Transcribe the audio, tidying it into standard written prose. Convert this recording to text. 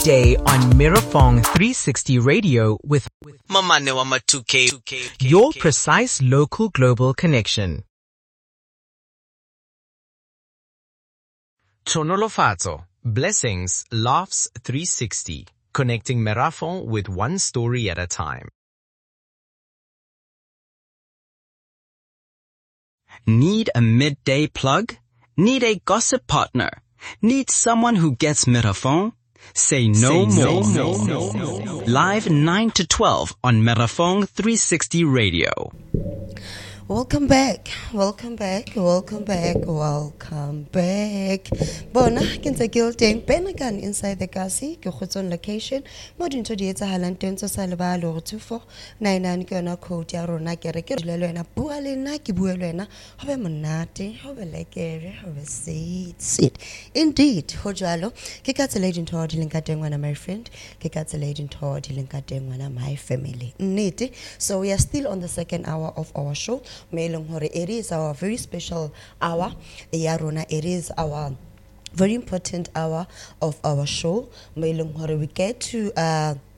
midday on Mirafong 360 Radio with Mamane wa ma2K. your precise local global connection. Chonolofatso, Blessings, Laughs 360, connecting Mirafong with one story at a time. Need a midday plug? Need a gossip partner? Need someone who gets Mirafong? Say no more. Live 9 to 12 on Mirafong 360 Radio. Welcome back. Bona, ke ntse ke teng Benagan inside the Kasi, ke khotson location. Mo dintho di etsa halang teng tso sa lebalo re 2499 ke yona code ya rona ke re ke le wena bua le nna ke bua le wena ho be monate ho be lekere ho be sit indeed ho jalo ke ka tsela dintho di leng ka teng wena my friend ke ka tsela dintho di leng ka teng wena my family nnete. So we are still on the second hour of our show. It is our very special hour. It is our very important hour of our show. We get to